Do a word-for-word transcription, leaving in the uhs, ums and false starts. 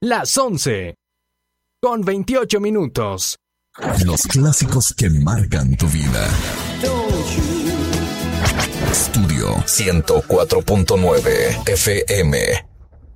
las once, con veintiocho minutos. Los clásicos que marcan tu vida. Estudio ciento cuatro punto nueve F M.